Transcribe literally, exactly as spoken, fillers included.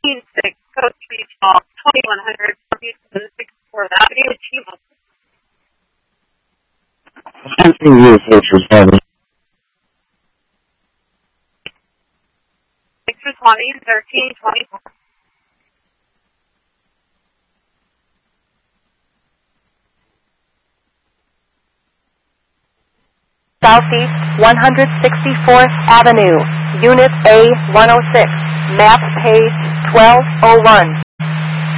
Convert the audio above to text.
six, code three twelve, twenty-one hundred, sixty-fourth Avenue, Chiba. Something you for seven. six for twenty, thirteen, twenty-four. Southeast one hundred sixty-fourth Avenue, Unit A one oh six, map page twelve oh one.